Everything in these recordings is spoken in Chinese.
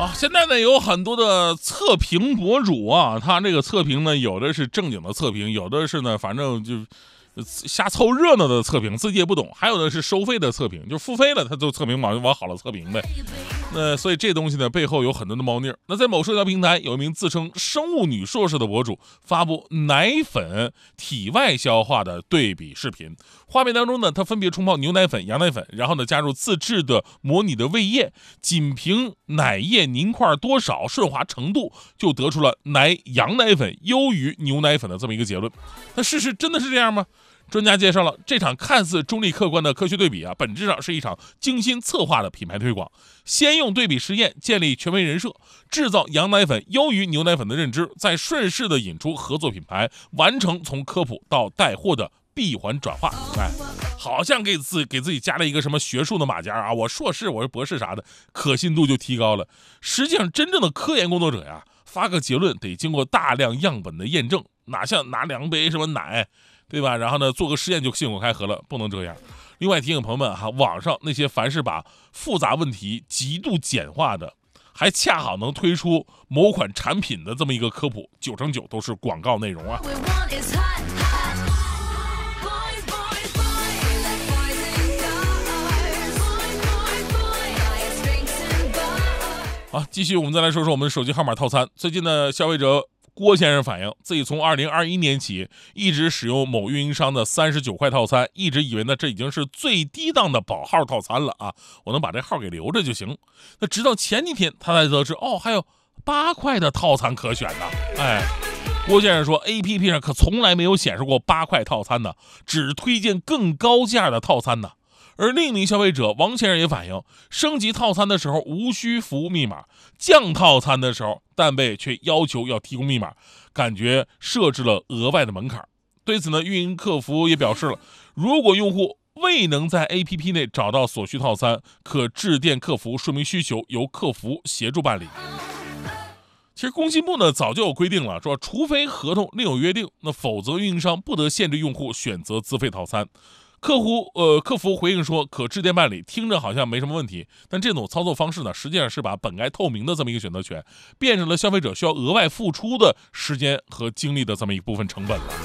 现在呢有很多的测评博主啊，他这个测评呢，有的是正经的测评，有的是呢，反正就瞎凑热闹的测评，自己也不懂，还有的是收费的测评，就付费了他就测评往好了测评呗。所以这东西呢背后有很多的猫腻。那在某社交平台，有一名自称生物女硕士的博主发布奶粉体外消化的对比视频，画面当中呢，他分别冲泡牛奶粉、羊奶粉，然后呢加入自制的模拟的胃液，仅凭奶液凝块多少、顺滑程度，就得出了羊奶粉优于牛奶粉的这么一个结论。那事实真的是这样吗？专家介绍了，这场看似中立客观的科学对比啊，本质上是一场精心策划的品牌推广。先用对比实验建立权威人设，制造羊奶粉优于牛奶粉的认知，再顺势的引出合作品牌，完成从科普到带货的闭环转化。好像给自己加了一个什么学术的马甲啊，我硕士，我是博士啥的，可信度就提高了。实际上，真正的科研工作者呀，发个结论得经过大量样本的验证，哪像拿2杯什么奶，对吧？然后呢，做个实验就信口开河了，不能这样。另外提醒朋友们哈，网上那些凡是把复杂问题极度简化的，还恰好能推出某款产品的这么一个科普，9成9都是广告内容啊。好，继续我们再来说说我们手机号码套餐。最近呢，消费者郭先生反映，自己从2021年起一直使用某运营商的39块套餐，一直以为呢这已经是最低档的保号套餐了啊，我能把这号给留着就行。那直到前几天他才得知，还有8块的套餐可选呢。郭先生说 APP 上可从来没有显示过8块套餐呢，只推荐更高价的套餐呢。而另一名消费者王先生也反映，升级套餐的时候无需服务密码，降套餐的时候但被却要求要提供密码，感觉设置了额外的门槛。对此呢，运营客服也表示了，如果用户未能在 APP 内找到所需套餐，可致电客服说明需求，由客服协助办理。其实工信部呢早就有规定了，说除非合同另有约定，那否则运营商不得限制用户选择资费套餐。客服回应说可致电办理，听着好像没什么问题，但这种操作方式呢，实际上是把本该透明的这么一个选择权，变成了消费者需要额外付出的时间和精力的这么一部分成本了。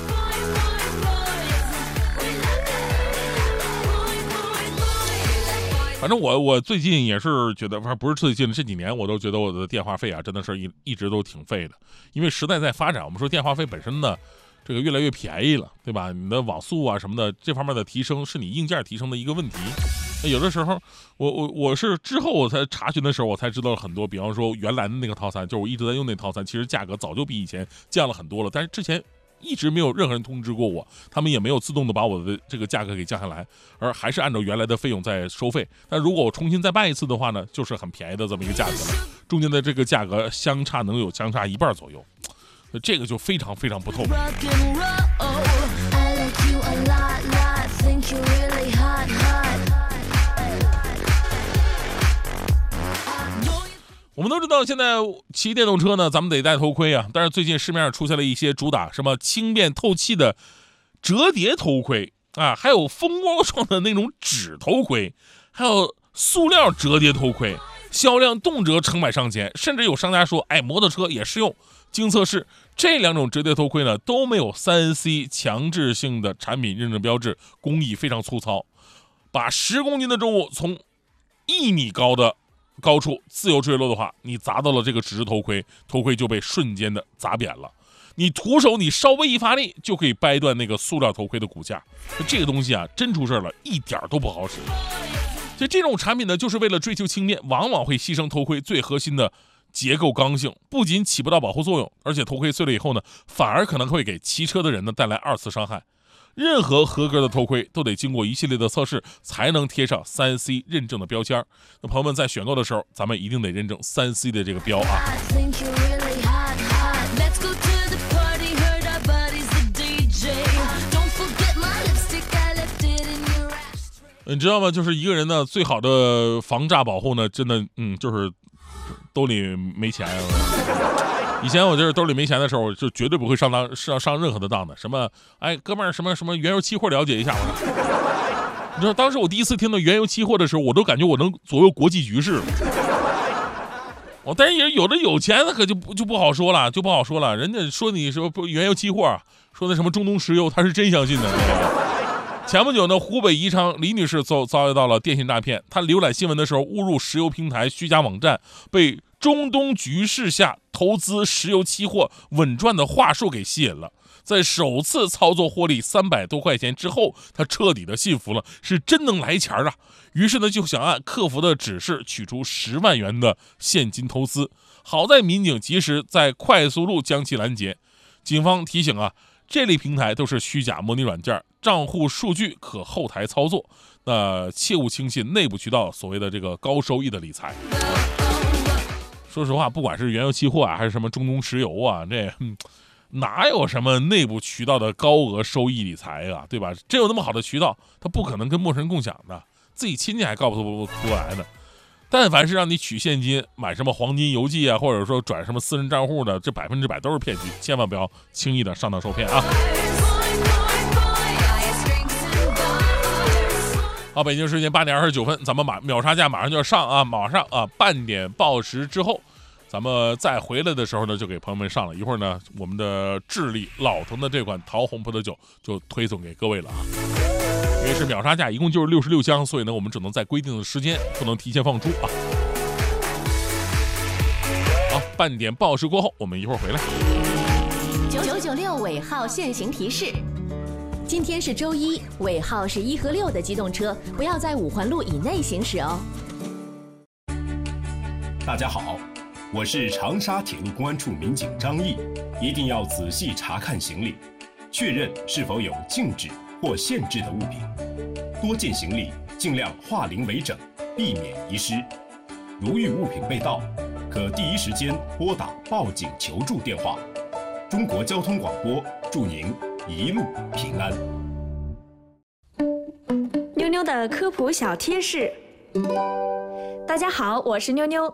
反正我最近也是觉得，不是最近这几年，我都觉得我的电话费啊，真的是一直都挺费的，因为时代在发展，我们说电话费本身呢，这个越来越便宜了，对吧？你的网速啊什么的，这方面的提升是你硬件提升的一个问题。有的时候，我是之后我才查询的时候，我才知道了很多。比方说原来的那个套餐，就是我一直在用那套餐，其实价格早就比以前降了很多了，但是之前一直没有任何人通知过我，他们也没有自动的把我的这个价格给降下来，而还是按照原来的费用在收费。但如果我重新再办一次的话呢，就是很便宜的这么一个价格了，中间的这个价格相差1半左右。这个就非常非常不透明。我们都知道现在骑电动车呢，咱们得戴头盔啊，但是最近市面上出现了一些主打什么轻便透气的折叠头盔啊，还有蜂窝状的那种纸头盔，还有塑料折叠头盔，销量动辄成百上千，甚至有商家说摩托车也适用。经测试，这2种折叠头盔呢都没有3C 强制性的产品认证标志，工艺非常粗糙，把10公斤的重物从1米高的高处自由坠落的话，你砸到了这个纸质头盔，头盔就被瞬间的砸扁了。你徒手你稍微一发力，就可以掰断那个塑料头盔的骨架。这个东西啊，真出事了，一点都不好使。所以这种产品呢，就是为了追求轻便，往往会牺牲头盔最核心的结构刚性，不仅起不到保护作用，而且头盔碎了以后呢，反而可能会给骑车的人呢带来2次伤害。任何合格的头盔都得经过一系列的测试，才能贴上3C 认证的标签。那朋友们在选购的时候，咱们一定得认证3C 的这个标啊。你知道吗？就是一个人呢，最好的防诈保护呢，真的，就是兜里没钱。以前我就是兜里没钱的时候，就绝对不会上任何的当的。什么，哥们儿，什么原油期货了解一下我。你知道，当时我第一次听到原油期货的时候，我都感觉我能左右国际局势了。 但是也有的有钱的可就不好说了，人家说你说不原油期货，说那什么中东石油，他是真相信的。前不久呢，湖北宜昌李女士遭遇到了电信诈骗，她浏览新闻的时候误入石油平台虚假网站，被中东局势下投资石油期货稳赚的话术给吸引了。在首次操作获利300多块钱之后，她彻底的信服了，是真能来钱啊！于是呢，就想按客服的指示取出10万元的现金投资。好在民警及时在快速路将其拦截。警方提醒啊，这类平台都是虚假模拟软件，账户数据可后台操作，切勿轻信内部渠道所谓的这个高收益的理财。说实话，不管是原油期货啊，还是什么中东石油啊，哪有什么内部渠道的高额收益理财啊，对吧？真有那么好的渠道，他不可能跟陌生人共享的，自己亲戚还告诉不过来呢。但凡是让你取现金买什么黄金邮寄啊，或者说转什么私人账户的，这100%都是骗局，千万不要轻易的上当受骗啊！好，北京时间8点29分，咱们秒杀价马上就要上啊，马上啊，半点报时之后，咱们再回来的时候呢，就给朋友们上了。一会儿呢，我们的智利老藤的这款桃红葡萄酒就推送给各位了啊。因为是秒杀价，一共就是66箱，所以呢，我们只能在规定的时间，不能提前放出啊。好，半点报时过后，我们一会儿回来。 996尾号限行提示：今天是周一，尾号是1和6的机动车不要在5环路以内行驶哦。 大家好，我是长沙铁路公安处民警张毅，一定要仔细查看行李，确认是否有禁止或限制的物品，多件行李尽量化零为整，避免遗失。如遇物品被盗，可第一时间拨打报警求助电话。中国交通广播祝您一路平安。 妞妞的科普小贴士。大家好，我是妞妞。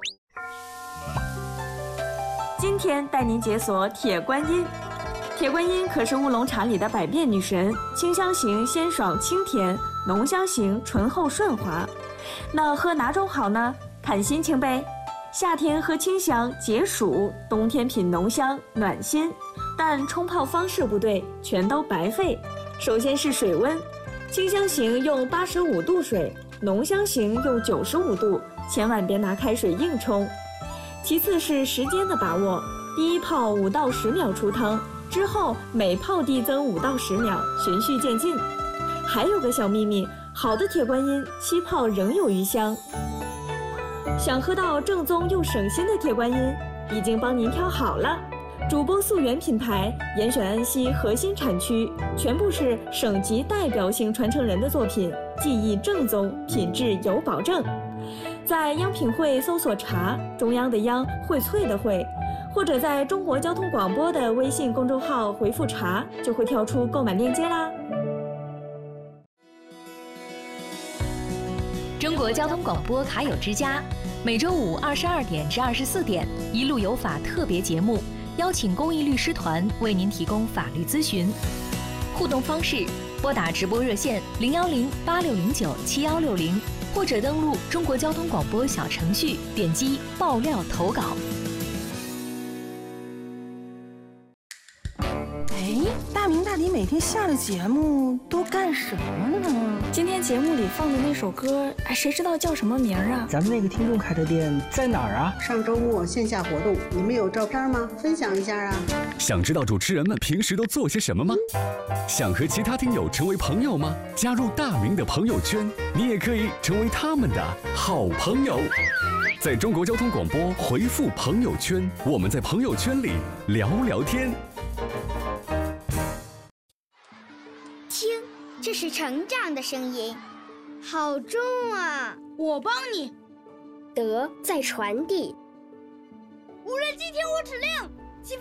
今天带您解锁铁观音。铁观音可是乌龙茶里的百变女神，清香型鲜爽清甜，浓香型醇厚顺滑。那喝哪种好呢？看心情呗。夏天喝清香解暑，冬天品浓香暖心。但冲泡方式不对，全都白费。首先是水温，清香型用85度水，浓香型用95度，千万别拿开水硬冲。其次是时间的把握，第一泡5到10秒出汤，之后每泡递增5到10秒，循序渐进。还有个小秘密，好的铁观音7泡仍有余香。想喝到正宗又省心的铁观音，已经帮您挑好了。主播溯源品牌，严选安溪核心产区，全部是省级代表性传承人的作品，技艺正宗，品质有保证。在央品汇搜索茶，中央的央，荟萃的荟，或者在中国交通广播的微信公众号回复茶，就会跳出购买链接啦。 中国交通广播卡友之家，每周五22点至24点，一路有法特别节目，邀请公益律师团为您提供法律咨询。互动方式：拨打直播热线010-8609-7160，或者登录中国交通广播小程序，点击爆料投稿。 大明大迪每天下了节目都干什么呢？ 今天节目里放的那首歌，谁知道叫什么名啊？ 咱们那个听众开的店在哪儿啊？ 上周末线下活动，你们有照片吗？分享一下啊！ 想知道主持人们平时都做些什么吗？想和其他听友成为朋友吗？加入大明的朋友圈，你也可以成为他们的好朋友。在中国交通广播回复朋友圈，我们在朋友圈里聊聊天。 听，这是成长的声音，好重啊！ 我帮你。 德在传递。 无人机听我指令，起飞。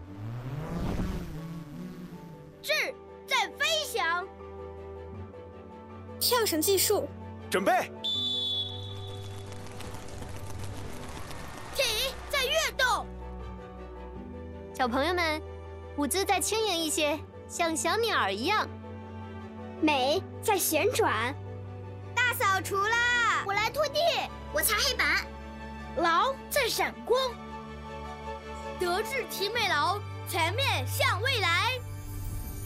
智在飞翔。 跳绳技术， 准备。 体在跃动。 小朋友们，舞姿再轻盈一些，像小鸟一样。 美在旋转。 大扫除啦！ 我来拖地， 我擦黑板。 劳在闪光。德智体美劳全面向